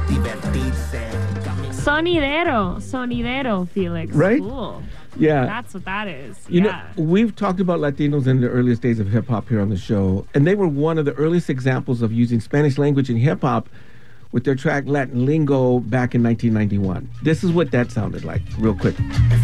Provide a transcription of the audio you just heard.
Sonidero, Felix. Right? Cool. Yeah. That's what that is. You know, Yeah. we've talked about Latinos in the earliest days of hip-hop here on the show, and they were one of the earliest examples of using Spanish language in hip-hop with their track Latin Lingo back in 1991. This is what that sounded like, real quick.